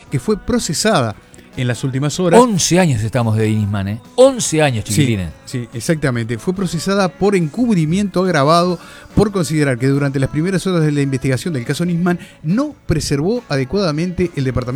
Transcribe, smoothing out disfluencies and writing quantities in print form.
que fue procesada en las últimas horas. 11 años estamos de Nisman, ¿eh? 11 años, chiquilines. Sí, exactamente. Fue procesada por encubrimiento agravado por considerar que durante las primeras horas de la investigación del caso Nisman no preservó adecuadamente el departamento